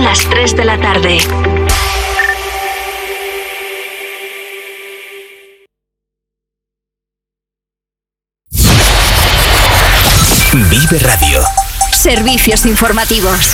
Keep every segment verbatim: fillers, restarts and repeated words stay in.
las tres de la tarde. Vive Radio. Servicios informativos.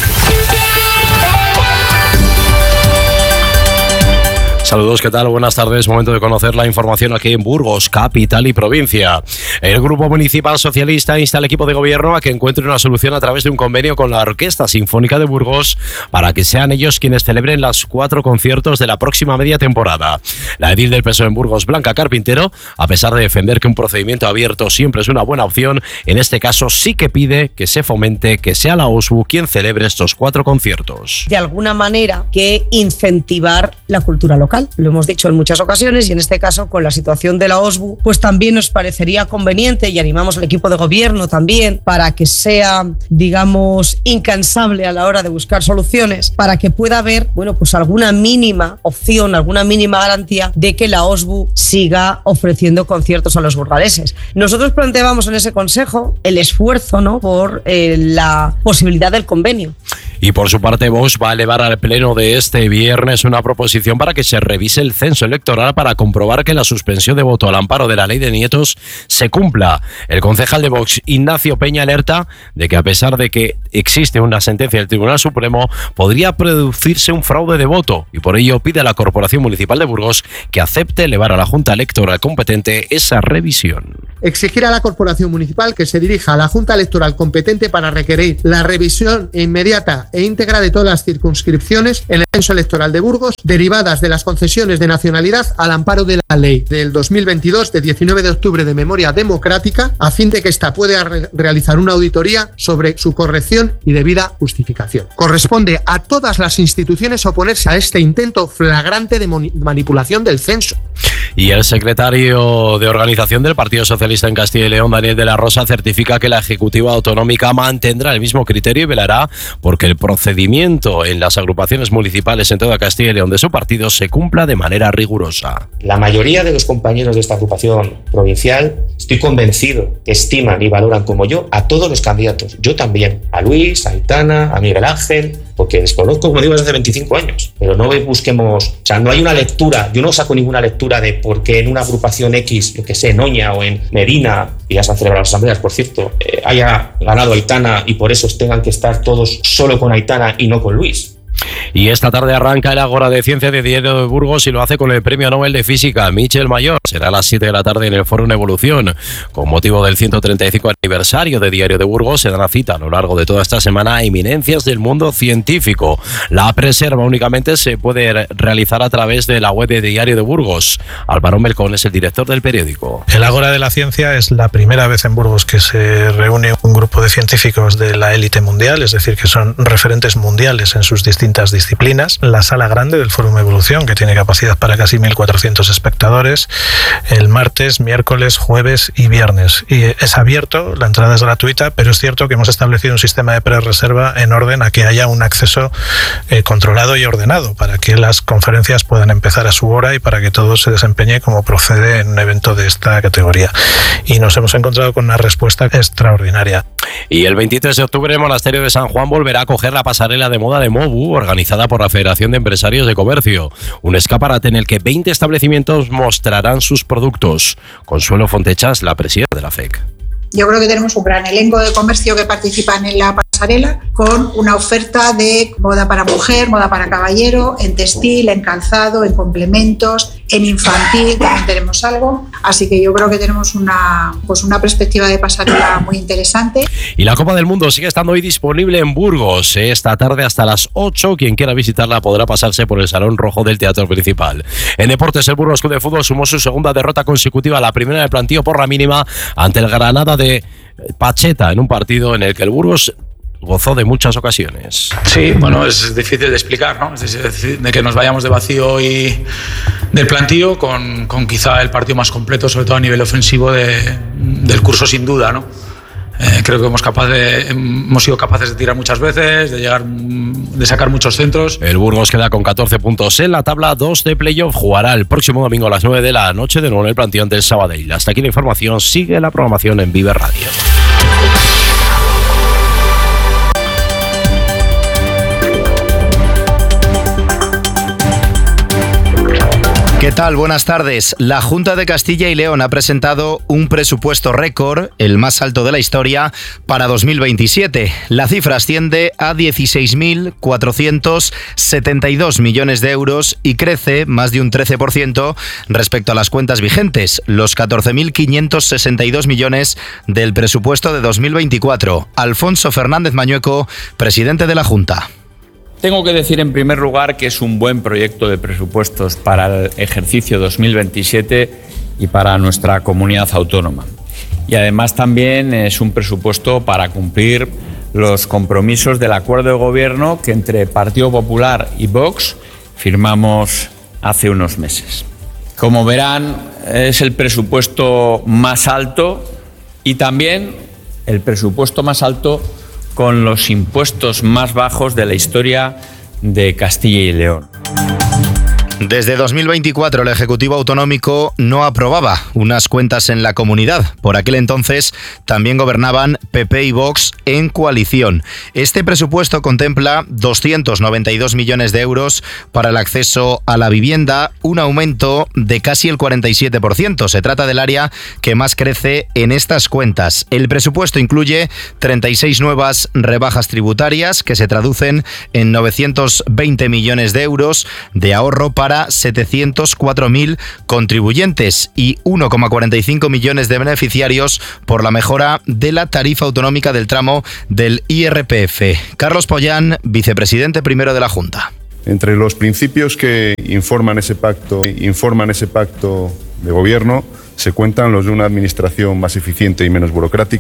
Saludos, ¿qué tal? Buenas tardes. Momento de conocer la información aquí en Burgos, capital y provincia. El Grupo Municipal Socialista insta al equipo de gobierno a que encuentre una solución a través de un convenio con la Orquesta Sinfónica de Burgos para que sean ellos quienes celebren los cuatro conciertos de la próxima media temporada. La edil del P S O E en Burgos, Blanca Carpintero, a pesar de defender que un procedimiento abierto siempre es una buena opción, en este caso sí que pide que se fomente que sea la O S B U quien celebre estos cuatro conciertos. De alguna manera que incentivar la cultura local. Lo hemos dicho en muchas ocasiones y en este caso con la situación de la O S B U pues también nos parecería conveniente y animamos al equipo de gobierno también para que sea, digamos, incansable a la hora de buscar soluciones para que pueda haber, bueno, pues alguna mínima opción, alguna mínima garantía de que la O S B U siga ofreciendo conciertos a los burgaleses. Nosotros planteábamos en ese consejo el esfuerzo, ¿no?, por eh, la posibilidad del convenio. Y por su parte, Vox va a elevar al pleno de este viernes una proposición para que se revise el censo electoral para comprobar que la suspensión de voto al amparo de la ley de nietos se cumpla. El concejal de Vox, Ignacio Peña, alerta de que a pesar de que existe una sentencia del Tribunal Supremo, podría producirse un fraude de voto y por ello pide a la Corporación Municipal de Burgos que acepte elevar a la Junta Electoral competente esa revisión. Exigir a la Corporación Municipal que se dirija a la Junta Electoral competente para requerir la revisión inmediata e íntegra de todas las circunscripciones en el censo electoral de Burgos derivadas de las concesiones de nacionalidad al amparo de la ley del dos mil veintidós de diecinueve de octubre de memoria democrática a fin de que ésta pueda re- realizar una auditoría sobre su corrección y debida justificación. Corresponde a todas las instituciones oponerse a este intento flagrante de moni- manipulación del censo. Y el secretario de Organización del Partido Socialista en Castilla y León, Daniel de la Rosa, certifica que la Ejecutiva Autonómica mantendrá el mismo criterio y velará porque el procedimiento en las agrupaciones municipales en toda Castilla y León de su partido se cumpla de manera rigurosa. La mayoría de los compañeros de esta agrupación provincial, estoy convencido que estiman y valoran como yo a todos los candidatos. Yo también, a Luis, a Aitana, a Miguel Ángel, porque les conozco, como digo, desde hace veinticinco años. Pero no busquemos, o sea, no hay una lectura, yo no saco ninguna lectura de por qué en una agrupación X, yo que sé, en Oña o en Medina, y ya se han celebrado las asambleas, por cierto, eh, haya ganado Aitana y por eso tengan que estar todos solo con Aitana y no con Luis. Y esta tarde arranca el Ágora de Ciencia de Diario de Burgos y lo hace con el Premio Nobel de Física, Michel Mayor. Será a las siete de la tarde en el Foro Evolución. Con motivo del ciento treinta y cinco aniversario de Diario de Burgos, se dará cita a lo largo de toda esta semana a eminencias del mundo científico. La preserva únicamente se puede realizar a través de la web de Diario de Burgos. Álvaro Melcón es el director del periódico. El Ágora de la Ciencia es la primera vez en Burgos que se reúne un grupo de científicos de la élite mundial, es decir, que son referentes mundiales en sus distintas disciplinas. La sala grande del Fórum Evolución, que tiene capacidad para casi mil cuatrocientos espectadores, el martes, miércoles, jueves y viernes. Y es abierto, la entrada es gratuita, pero es cierto que hemos establecido un sistema de prerreserva en orden a que haya un acceso eh, controlado y ordenado para que las conferencias puedan empezar a su hora y para que todo se desempeñe como procede en un evento de esta categoría. Y nos hemos encontrado con una respuesta extraordinaria. Y el veintitrés de octubre el Monasterio de San Juan volverá a acoger la pasarela de moda de Mobu, organizada por la Federación de Empresarios de Comercio. Un escaparate en el que veinte establecimientos mostrarán sus productos. Consuelo Fontechas, la presidenta de la F E C. Yo creo que tenemos un gran elenco de comercio que participan en la pasarela con una oferta de moda para mujer, moda para caballero, en textil, en calzado, en complementos, en infantil también tenemos algo. Así que yo creo que tenemos una, pues una perspectiva de pasarela muy interesante. Y la Copa del Mundo sigue estando hoy disponible en Burgos. Esta tarde hasta las ocho. Quien quiera visitarla podrá pasarse por el Salón Rojo del Teatro Principal. En deportes, el Burgos Club de Fútbol sumó su segunda derrota consecutiva, la primera del plantío por la mínima ante el Granada de Pacheta, en un partido en el que el Burgos gozó de muchas ocasiones. Sí, bueno, es difícil de explicar, ¿no? Es decir, de que nos vayamos de vacío y del plantío con, con quizá el partido más completo, sobre todo a nivel ofensivo de, del curso, sin duda, ¿no? Eh, creo que hemos, capaz de, hemos sido capaces de tirar muchas veces, de llegar, de sacar muchos centros. El Burgos queda con catorce puntos en la tabla dos de playoff. Jugará el próximo domingo a las nueve de la noche de nuevo en el plantío ante el Sabadell. Hasta aquí la información. Sigue la programación en Vive Radio. ¿Qué tal? Buenas tardes. La Junta de Castilla y León ha presentado un presupuesto récord, el más alto de la historia, para dos mil veintisiete. La cifra asciende a dieciséis mil cuatrocientos setenta y dos millones de euros y crece más de un trece por ciento respecto a las cuentas vigentes, los catorce mil quinientos sesenta y dos millones del presupuesto de dos mil veinticuatro. Alfonso Fernández Mañueco, presidente de la Junta. Tengo que decir en primer lugar que es un buen proyecto de presupuestos para el ejercicio dos mil veintisiete y para nuestra comunidad autónoma. Y además también es un presupuesto para cumplir los compromisos del acuerdo de gobierno que entre Partido Popular y Vox firmamos hace unos meses. Como verán, es el presupuesto más alto y también el presupuesto más alto con los impuestos más bajos de la historia de Castilla y León. Desde dos mil veinticuatro el Ejecutivo Autonómico no aprobaba unas cuentas en la comunidad. Por aquel entonces también gobernaban P P y Vox en coalición. Este presupuesto contempla doscientos noventa y dos millones de euros para el acceso a la vivienda, un aumento de casi el cuarenta y siete por ciento. Se trata del área que más crece en estas cuentas. El presupuesto incluye treinta y seis nuevas rebajas tributarias que se traducen en novecientos veinte millones de euros de ahorro para para setecientos cuatro mil contribuyentes y uno coma cuarenta y cinco millones de beneficiarios por la mejora de la tarifa autonómica del tramo del I R P F. Carlos Pollán, vicepresidente primero de la Junta. Entre los principios que informan ese pacto, informan ese pacto de gobierno se cuentan los de una administración más eficiente y menos burocrática.